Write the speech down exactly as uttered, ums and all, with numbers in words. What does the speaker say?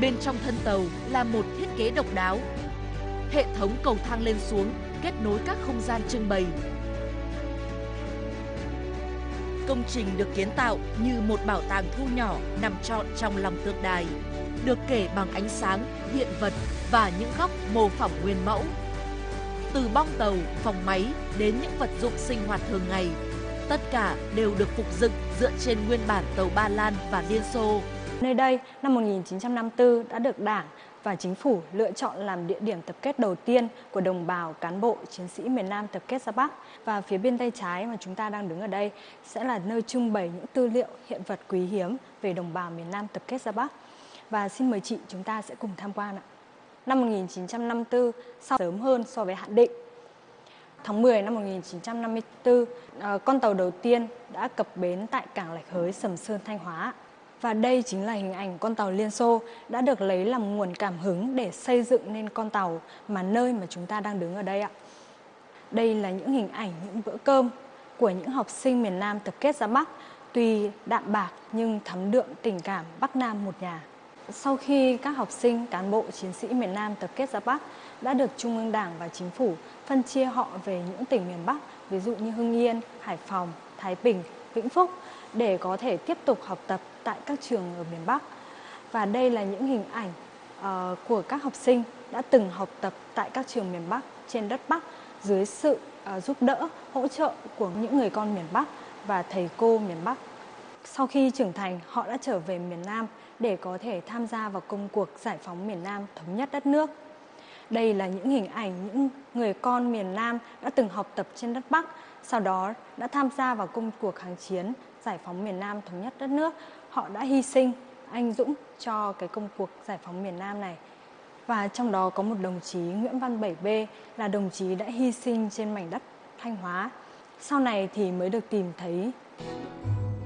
Bên trong thân tàu là một thiết kế độc đáo. Hệ thống cầu thang lên xuống kết nối các không gian trưng bày. Công trình được kiến tạo như một bảo tàng thu nhỏ nằm trọn trong lòng tượng đài, được kể bằng ánh sáng, hiện vật và những góc mô phỏng nguyên mẫu. Từ bong tàu, phòng máy đến những vật dụng sinh hoạt thường ngày, tất cả đều được phục dựng dựa trên nguyên bản tàu Ba Lan và Liên Xô. Nơi đây, năm một nghìn chín trăm năm mươi tư đã được Đảng và Chính phủ lựa chọn làm địa điểm tập kết đầu tiên của đồng bào cán bộ chiến sĩ miền Nam tập kết ra Bắc. Và phía bên tay trái mà chúng ta đang đứng ở đây sẽ là nơi trưng bày những tư liệu hiện vật quý hiếm về đồng bào miền Nam tập kết ra Bắc. Và xin mời chị chúng ta sẽ cùng tham quan ạ. Năm một nghìn chín trăm năm mươi tư, sau sớm hơn so với hạn định. Tháng mười năm một nghìn chín trăm năm mươi tư, con tàu đầu tiên đã cập bến tại cảng Lạch Hới, Sầm Sơn, Thanh Hóa. Và đây chính là hình ảnh con tàu Liên Xô đã được lấy làm nguồn cảm hứng để xây dựng nên con tàu mà nơi mà chúng ta đang đứng ở đây ạ. Đây là những hình ảnh, những bữa cơm của những học sinh miền Nam tập kết ra Bắc, tuy đạm bạc nhưng thấm đượm tình cảm Bắc Nam một nhà. Sau khi các học sinh, cán bộ, chiến sĩ miền Nam tập kết ra Bắc đã được Trung ương Đảng và Chính phủ phân chia họ về những tỉnh miền Bắc, ví dụ như Hưng Yên, Hải Phòng, Thái Bình, Vĩnh Phúc, để có thể tiếp tục học tập tại các trường ở miền Bắc. Và đây là những hình ảnh uh, của các học sinh đã từng học tập tại các trường miền Bắc trên đất Bắc dưới sự uh, giúp đỡ, hỗ trợ của những người con miền Bắc và thầy cô miền Bắc. Sau khi trưởng thành, họ đã trở về miền Nam để có thể tham gia vào công cuộc giải phóng miền Nam, thống nhất đất nước. Đây là những hình ảnh những người con miền Nam đã từng học tập trên đất Bắc, sau đó đã tham gia vào công cuộc kháng chiến, giải phóng miền Nam, thống nhất đất nước. Họ đã hy sinh anh dũng cho cái công cuộc giải phóng miền Nam này. Và trong đó có một đồng chí Nguyễn Văn bảy B là đồng chí đã hy sinh trên mảnh đất Thanh Hóa. Sau này thì mới được tìm thấy.